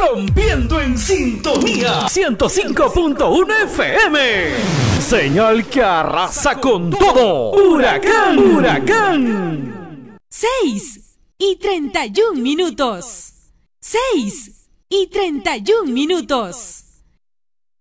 rompiendo en sintonía 105.1 FM. Señal que arrasa con todo. Huracán, huracán. 6:31. 6:31.